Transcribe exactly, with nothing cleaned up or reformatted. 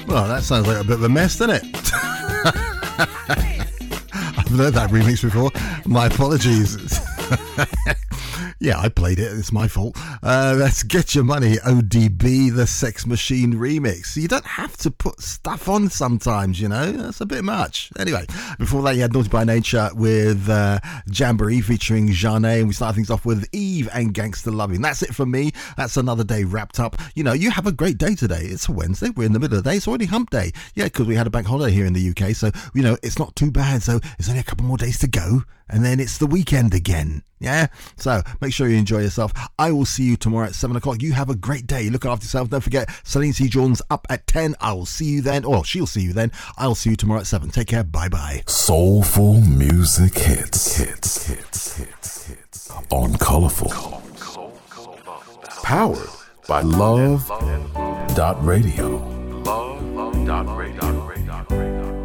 Well, that sounds like a bit of a mess, doesn't it? I've heard that remix before. My apologies. Yeah, I played it. It's my fault. Uh, let's Get Your Money, O D B, the Sex Machine remix. You don't have to put stuff on sometimes, you know. That's a bit much. Anyway, before that, you had Naughty by Nature with uh, Jamboree featuring Jeanne. And we start things off with Eve and Gangster Loving. That's it for me. That's another day wrapped up. You know, you have a great day today. It's a Wednesday. We're in the middle of the day. It's already hump day. Yeah, because we had a bank holiday here in the U K. So, you know, it's not too bad. So it's only a couple more days to go. And then it's the weekend again. Yeah? So make sure you enjoy yourself. I will see you tomorrow at seven o'clock. You have a great day. Look after yourself. Don't forget, Celine C. Jordan's up at ten. I will see you then. Or she'll see you then. I'll see you tomorrow at seven. Take care. Bye-bye. Soulful music hits. Hits. Hits. Hits. Hits. On Colorful. Powered by Love dot Radio. Love dot Radio.